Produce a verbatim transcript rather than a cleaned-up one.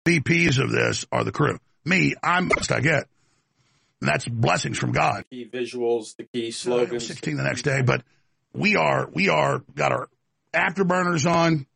V Ps of this are the crew. Me, I'm the best I get. And that's blessings from God. Key visuals, the key slogans. sixteen the next day, but we are, we are, got our afterburners on.